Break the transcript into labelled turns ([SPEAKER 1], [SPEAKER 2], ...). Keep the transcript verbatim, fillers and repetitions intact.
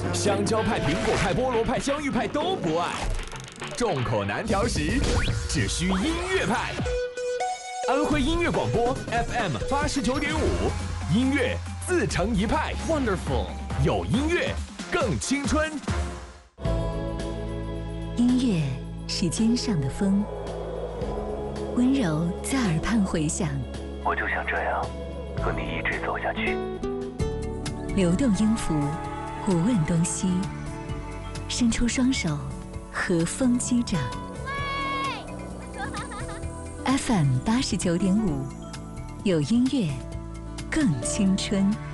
[SPEAKER 1] 香蕉派、苹果派、菠萝派、香芋派都不爱，众口难调时，只需音乐派。安徽音乐广播 F M 八十九点五，音乐自成一派。Wonderful， 有音乐更青春。
[SPEAKER 2] 音乐是肩上的风，温柔在耳畔回响。
[SPEAKER 3] 我就想这样和你一直走下去。
[SPEAKER 2] 流动音符，不问东西，伸出双手，和风击掌。F M 八十九点五，有音乐更青春。